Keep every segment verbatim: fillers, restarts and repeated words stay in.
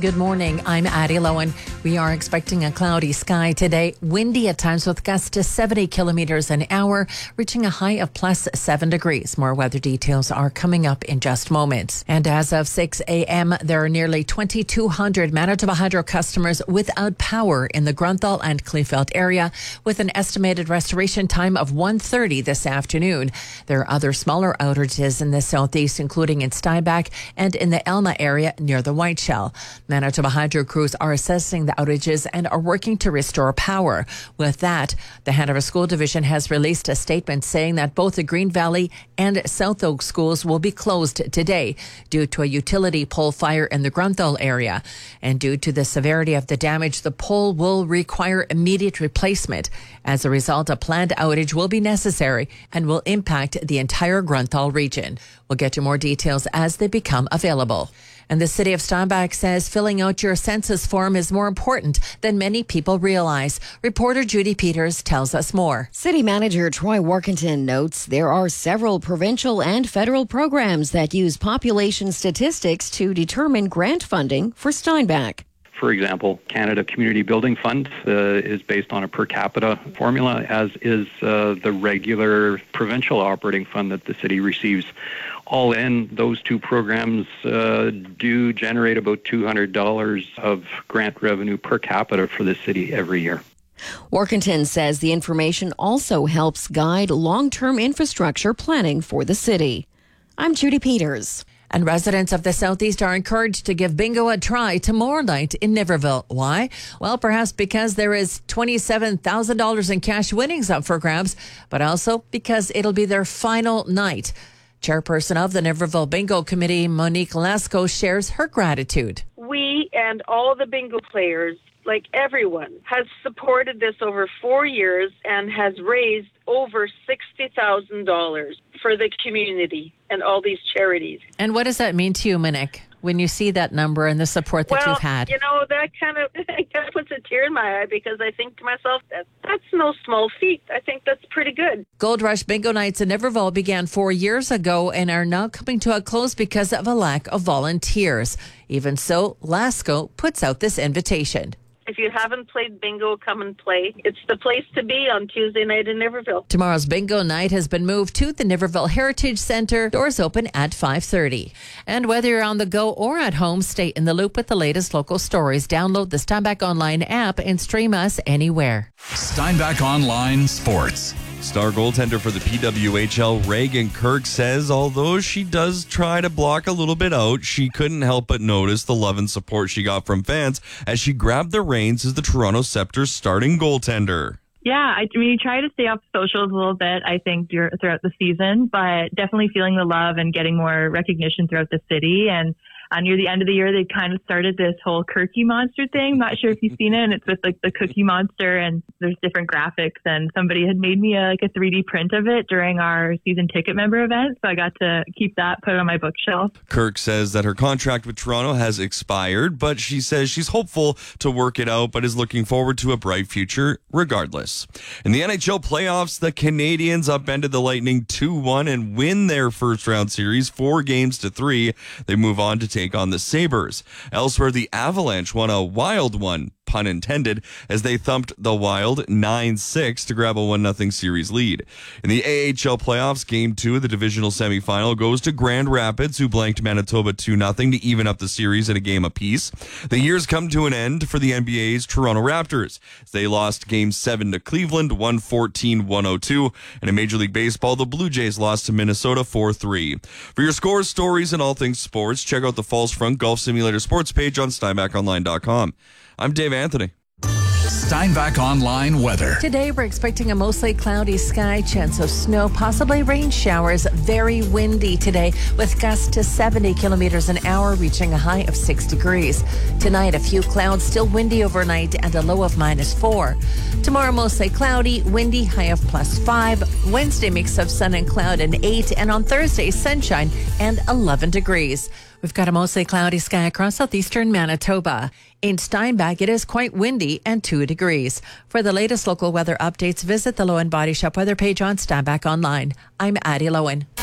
Good morning. I'm Addie Lowen. We are expecting a cloudy sky today. Windy at times with gusts to seventy kilometers an hour, reaching a high of plus seven degrees. More weather details are coming up in just moments. And as of six a.m., there are nearly twenty-two hundred Manitoba Hydro customers without power in the Grunthal and Kleefeld area, with an estimated restoration time of one thirty this afternoon. There are other smaller outages in the southeast, including in Steinbach and in the Elma area near the Whiteshell. Manitoba Hydro crews are assessing the outages and are working to restore power. With that, the Hanover School Division has released a statement saying that both the Green Valley and South Oak schools will be closed today due to a utility pole fire in the Grunthal area. And due to the severity of the damage, the pole will require immediate replacement. As a result, a planned outage will be necessary and will impact the entire Grunthal region. We'll get you more details as they become available. And the city of Steinbach says filling out your census form is more important than many people realize. Reporter Judy Peters tells us more. City Manager Troy Workington notes there are several provincial and federal programs that use population statistics to determine grant funding for Steinbach. For example, Canada Community Building Fund uh, is based on a per capita formula, as is uh, the regular provincial operating fund that the city receives. All in, those two programs uh, do generate about two hundred dollars of grant revenue per capita for the city every year. Workington says the information also helps guide long-term infrastructure planning for the city. I'm Judy Peters. And residents of the Southeast are encouraged to give bingo a try tomorrow night in Niverville. Why? Well, perhaps because there is twenty-seven thousand dollars in cash winnings up for grabs, but also because it'll be their final night. Chairperson of the Niverville Bingo Committee, Monique Lasco, shares her gratitude. We and all the bingo players, like everyone, has supported this over four years and has raised over sixty thousand dollars for the community and all these charities. And what does that mean to you, Monique, when you see that number and the support that well, you've had? You know, that kind of that puts a tear in my eye, because I think to myself, that, that's no small feat. I think that's pretty good. Gold Rush Bingo Nights in Niverville began four years ago and are now coming to a close because of a lack of volunteers. Even so, Lasco puts out this invitation. If you haven't played bingo, come and play. It's the place to be on Tuesday night in Niverville. Tomorrow's bingo night has been moved to the Niverville Heritage Centre. Doors open at five thirty. And whether you're on the go or at home, stay in the loop with the latest local stories. Download the Steinbach Online app and stream us anywhere. Steinbach Online Sports. Star goaltender for the P W H L, Reagan Kirk, says although she does try to block a little bit out, she couldn't help but notice the love and support she got from fans as she grabbed the reins as the Toronto Scepter's starting goaltender. Yeah, I mean, you try to stay off socials a little bit, I think, throughout the season, but definitely feeling the love and getting more recognition throughout the city. And uh, near the end of the year, they kind of started this whole Cookie Monster thing. Not sure if you've seen it. And it's with like the Cookie Monster, and there's different graphics. And somebody had made me a, like a three D print of it during our season ticket member event, so I got to keep that, put it on my bookshelf. Kirk says that her contract with Toronto has expired, but she says she's hopeful to work it out, but is looking forward to a bright future regardless. In the N H L playoffs, the Canadiens upended the Lightning two one and win their first round series four games to three. They move on to take on the Sabres. Elsewhere, the Avalanche won a wild one, pun intended, as they thumped the Wild nine six to grab a one nothing series lead. In the A H L playoffs, game two of the divisional semifinal goes to Grand Rapids, who blanked Manitoba two nothing to even up the series in a game apiece. The years come to an end for the N B A's Toronto Raptors. They lost game seven to Cleveland, one fourteen to one oh two. And in Major League Baseball, the Blue Jays lost to Minnesota four three. For your scores, stories, and all things sports, check out the Falls Front Golf Simulator sports page on Steinbach Online dot com. I'm Dave Anthony. Steinbach Online weather. Today, we're expecting a mostly cloudy sky, chance of snow, possibly rain showers. Very windy today with gusts to seventy kilometers an hour, reaching a high of six degrees. Tonight, a few clouds, still windy overnight, and a low of minus four. Tomorrow, mostly cloudy, windy, high of plus five. Wednesday, mix of sun and cloud and eight. And on Thursday, sunshine and eleven degrees. We've got a mostly cloudy sky across southeastern Manitoba. In Steinbach, it is quite windy and two degrees. For the latest local weather updates, visit the Lowen Body Shop weather page on Steinbach Online. I'm Addie Lowen.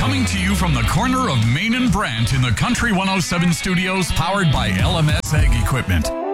Coming to you from the corner of Main and Brant in the Country one oh seven studios, powered by L M S Ag Equipment.